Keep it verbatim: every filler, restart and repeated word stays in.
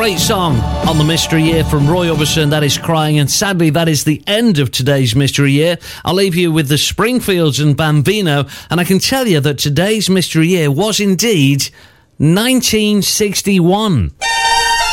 Great song on the Mystery Year from Roy Orbison, that is Crying, and sadly that is the end of today's Mystery Year. I'll leave you with the Springfields and Bambino, and I can tell you that today's Mystery Year was indeed nineteen sixty-one.